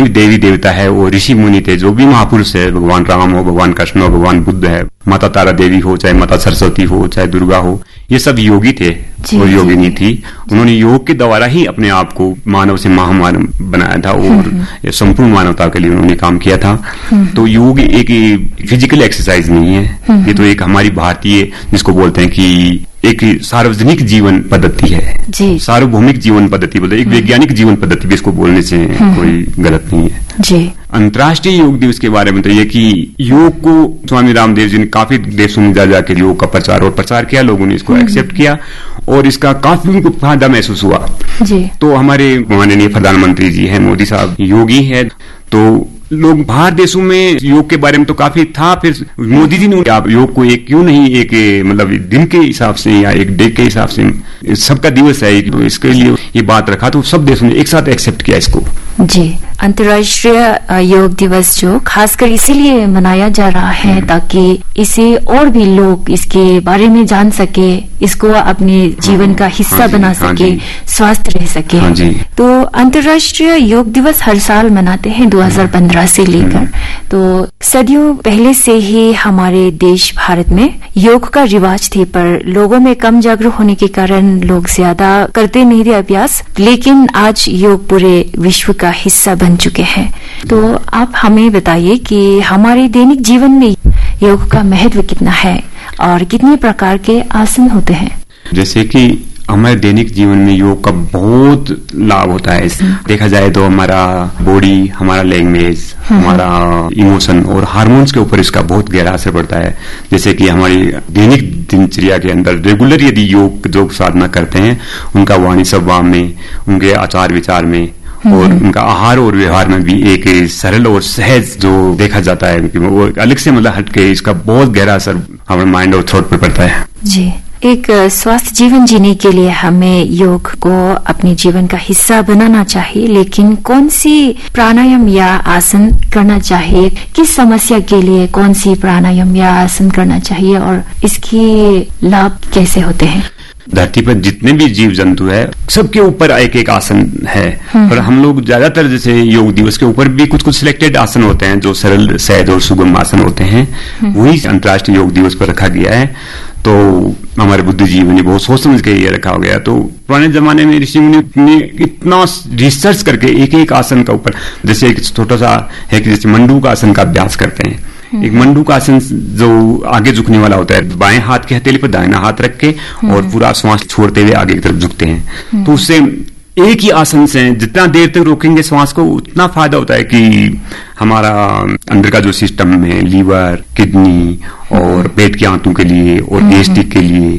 जितने भी देवी देवता है वो ऋषि मुनि थे, जो भी महापुरुष है, भगवान राम हो, भगवान कृष्ण हो, भगवान बुद्ध है, माता तारा देवी हो, चाहे माता सरस्वती हो, चाहे दुर्गा हो, ये सब योगी थे और योगिनी थी। उन्होंने योग के द्वारा ही अपने आप को मानव से महामानव बनाया था और संपूर्ण मानवता के लिए उन्होंने काम किया था। तो योग एक फिजिकल एक्सरसाइज नहीं है, ये तो एक हमारी भारतीय, जिसको बोलते हैं कि एक सार्वजनिक जीवन पद्धति है, सार्वभौमिक जीवन पद्धति बोलते हैं, एक वैज्ञानिक जीवन पद्धति भी इसको बोलने से कोई गलत नहीं है जी। अंतर्राष्ट्रीय योग दिवस के बारे में तो ये कि योग को स्वामी रामदेव जी ने काफी देशों में जा जाकर योग का प्रचार किया, लोगों ने इसको एक्सेप्ट किया और इसका काफी उनको फायदा महसूस हुआ जी। तो हमारे माननीय प्रधानमंत्री जी हैं, मोदी साहब योगी है, तो लोग बाहर देशों में योग के बारे में तो काफी था, फिर मोदी जी ने आप योग को एक क्यों नहीं एक मतलब दिन के हिसाब से या एक डे के हिसाब से सबका दिवस है, तो इसके लिए ये बात रखा, तो सब देशों ने एक साथ एक्सेप्ट किया इसको जी। अंतर्राष्ट्रीय योग दिवस जो खासकर इसीलिए मनाया जा रहा है ताकि इसे और भी लोग इसके बारे में जान सके, इसको अपने जीवन का हिस्सा बना सके, स्वस्थ रह सके। तो अंतर्राष्ट्रीय योग दिवस हर साल मनाते हैं 2015 से लेकर। तो सदियों पहले से ही हमारे देश भारत में योग का रिवाज थे, पर लोगों में कम जागरूक होने के कारण लोग ज्यादा करते नहीं थे अभ्यास, लेकिन आज योग पूरे विश्व का हिस्सा बन चुके हैं। तो आप हमें बताइए कि हमारे दैनिक जीवन में योग का महत्व कितना है और कितने प्रकार के आसन होते हैं। जैसे कि हमारे दैनिक जीवन में योग का बहुत लाभ होता है। देखा जाए तो हमारा बॉडी, हमारा लैंग्वेज, हमारा इमोशन और हार्मोन्स के ऊपर इसका बहुत गहरा असर पड़ता है। जैसे कि हमारी दैनिक दिनचर्या के अंदर रेगुलर यदि योग साधना करते हैं, उनका वाणी स्वभाव में, उनके आचार विचार में और उनका आहार और व्यवहार में भी एक सरल और सहज जो देखा जाता है, वो अलग से मतलब हटके इसका बहुत गहरा असर हमारे माइंड और थॉट पर पड़ता है जी। एक स्वस्थ जीवन जीने के लिए हमें योग को अपने जीवन का हिस्सा बनाना चाहिए, लेकिन कौन सी प्राणायाम या आसन करना चाहिए, किस समस्या के लिए कौन सी प्राणायाम या आसन करना चाहिए और इसके लाभ कैसे होते हैं। धरती पर जितने भी जीव जंतु है सबके ऊपर एक एक आसन है, पर हम लोग ज्यादातर जैसे योग दिवस के ऊपर भी कुछ सिलेक्टेड आसन होते हैं जो सरल, सहज और सुगम आसन होते हैं, वही अंतर्राष्ट्रीय योग दिवस पर रखा गया है। तो हमारे बुद्धिजीवी ने बहुत सोच समझ के ये रखा हो गया। तो पुराने जमाने में ऋषि मुनि ने इतना रिसर्च करके एक एक आसन का ऊपर, जैसे एक छोटा सा है कि जैसे मंडूक आसन का अभ्यास करते हैं। एक मंडूक आसन जो आगे झुकने वाला होता है, बाएं हाथ के हथेली पर दाहिना हाथ रख के और पूरा श्वास छोड़ते हुए आगे की तरफ झुकते हैं। तो उससे एक ही आसन से जितना देर तक रोकेंगे श्वास को उतना फायदा होता है कि हमारा अंदर का जो सिस्टम है, लीवर, किडनी और पेट के आंतों के लिए और गैस्ट्रिक के लिए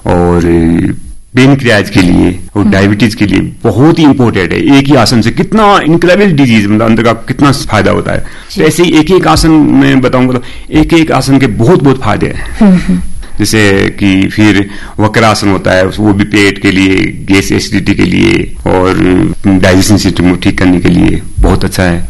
और पेनक्रियाज के लिए और डायबिटीज के लिए बहुत ही इंपॉर्टेंट है। एक ही आसन से कितना इनक्रेडिबल डिजीज मतलब अंदर का कितना फायदा होता है। तो ऐसे ही एक एक आसन में बताऊंगा तो एक एक आसन के बहुत बहुत फायदे हैं। जैसे कि फिर वक्रासन होता है, वो भी पेट के लिए, गैस एसिडिटी के लिए और डाइजेशन सिस्टम को ठीक करने के लिए बहुत अच्छा है।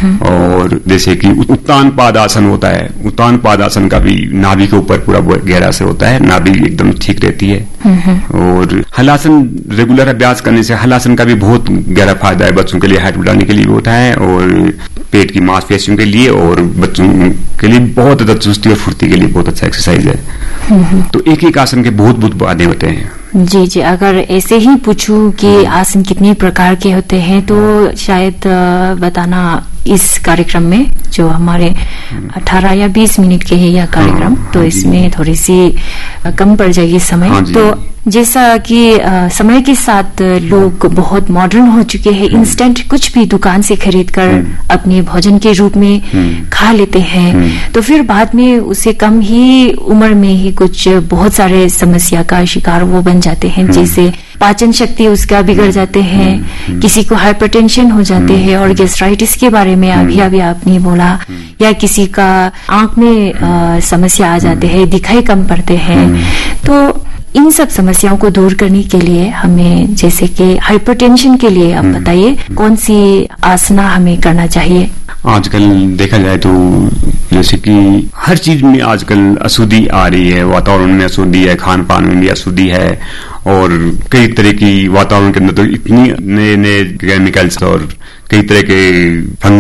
और जैसे कि उत्तान पादासन होता है, उत्तान पादासन का भी नाभि के ऊपर पूरा गहरा असर होता है, नाभि एकदम ठीक रहती है। और हलासन रेगुलर अभ्यास करने से हलासन का भी बहुत गहरा फायदा है, बच्चों के लिए हाइट बढ़ाने के लिए भी होता है और पेट की मांसपेशियों के लिए और बच्चों के लिए बहुत अच्छा, चुस्ती और फुर्ती के लिए बहुत अच्छा एक्सरसाइज है। तो एक एक आसन के बहुत बहुत फायदे होते हैं। जी जी, अगर ऐसे ही पूछूं कि आसन कितने प्रकार के होते हैं तो शायद बताना इस कार्यक्रम में, जो हमारे 18 या 20 मिनट के है यह कार्यक्रम, तो इसमें थोड़ी सी कम पड़ जाएगी समय। तो जैसा कि समय के साथ लोग बहुत मॉडर्न हो चुके हैं, इंस्टेंट कुछ भी दुकान से खरीद कर अपने भोजन के रूप में खा लेते हैं, तो फिर बाद में उसे कम ही उम्र में ही कुछ बहुत सारे समस्या का शिकार वो बन जाते हैं, जैसे पाचन शक्ति उसका बिगड़ जाते हैं, किसी को हाइपरटेंशन हो जाते हैं और गैस्ट्राइटिस के बारे में अभी आपने बोला, या किसी का आंख में समस्या आ जाते हैं, दिखाई कम पड़ते हैं। तो इन सब समस्याओं को दूर करने के लिए हमें, जैसे कि हाइपरटेंशन के लिए आप बताइए कौन सी आसना हमें करना चाहिए। आजकल देखा जाए तो जैसे कि हर चीज में आजकल अशुद्धि आ रही है, वातावरण में अशुद्धि है, खान पान में भी अशुद्धि है और कई तरह की वातावरण के अंदर तो इतनी नए नए केमिकल्स और कई तरह के